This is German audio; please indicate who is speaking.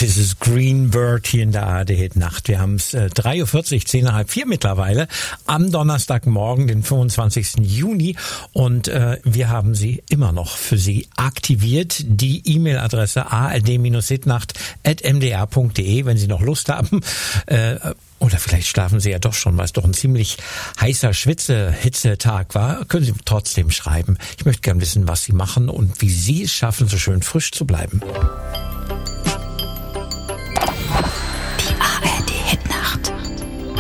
Speaker 1: this is Greenbird hier in der ARD Nacht. Wir haben es 3:40 Uhr, 10 nach halb 4 mittlerweile, am Donnerstagmorgen, den 25. Juni. Und wir haben sie immer noch für Sie aktiviert. Die E-Mail-Adresse ard-hitnacht@mdr.de, wenn Sie noch Lust haben. Oder vielleicht schlafen Sie ja doch schon, weil es doch ein ziemlich heißer Hitzetag war. Können Sie trotzdem schreiben. Ich möchte gern wissen, was Sie machen und wie Sie es schaffen, so schön frisch zu bleiben.